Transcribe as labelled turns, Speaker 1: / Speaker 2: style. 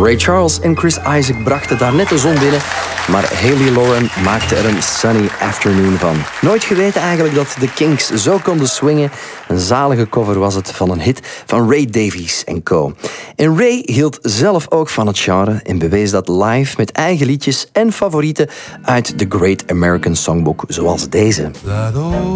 Speaker 1: Ray Charles en Chris Isaak brachten daar net de zon binnen, maar Haley Lauren maakte er een sunny afternoon van. Nooit geweten eigenlijk dat de Kinks zo konden swingen. Een zalige cover was het van een hit van Ray Davies en co. En Ray hield zelf ook van het genre en bewees dat live met eigen liedjes en favorieten uit The Great American Songbook, zoals deze.